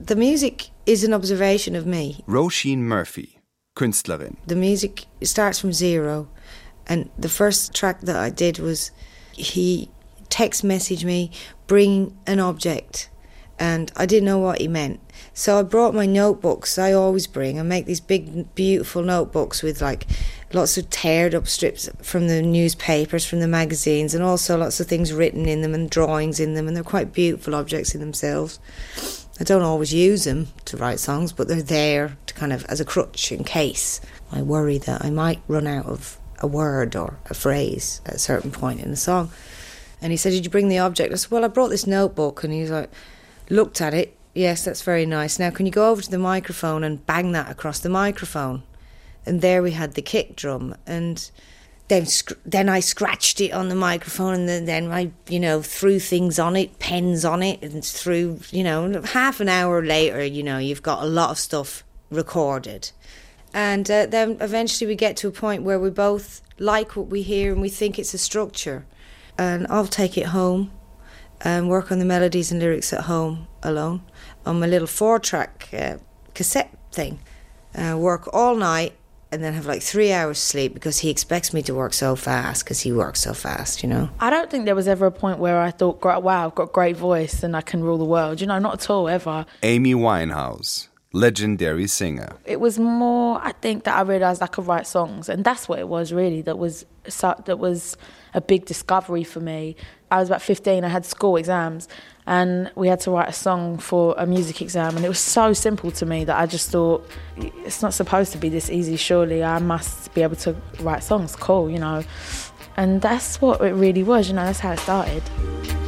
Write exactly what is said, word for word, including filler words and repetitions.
The music is an observation of me. Roisin Murphy, Künstlerin. The music starts from zero. And the first track that I did was he text messaged me, bring an object. And I didn't know what he meant. So I brought my notebooks I always bring. I make these big, beautiful notebooks with like lots of teared up strips from the newspapers, from the magazines, and also lots of things written in them and drawings in them, and they're quite beautiful objects in themselves. I don't always use them to write songs, but they're there to kind of as a crutch in case I worry that I might run out of a word or a phrase at a certain point in the song. And he said, did you bring the object? I said, well, I brought this notebook. And he was like, looked at it. Yes, that's very nice. Now, can you go over to the microphone and bang that across the microphone? And there we had the kick drum. And then sc- then I scratched it on the microphone, and then, then I, you know, threw things on it, pens on it, and threw, you know, half an hour later, you know, you've got a lot of stuff recorded. And uh, then eventually we get to a point where we both like what we hear and we think it's a structure. And I'll take it home and work on the melodies and lyrics at home alone on my little four-track uh, cassette thing. Uh, work all night and then have like three hours sleep because he expects me to work so fast because he works so fast, you know. I don't think there was ever a point where I thought, wow, I've got a great voice and I can rule the world. You know, not at all, ever. Amy Winehouse, legendary singer. It was more, I think, that I realised I could write songs, and that's what it was really. That was that was a big discovery for me. I was about fifteen, I had school exams, and we had to write a song for a music exam, and it was so simple to me that I just thought, it's not supposed to be this easy, surely. I must be able to write songs, cool, you know. And that's what it really was, you know, that's how it started.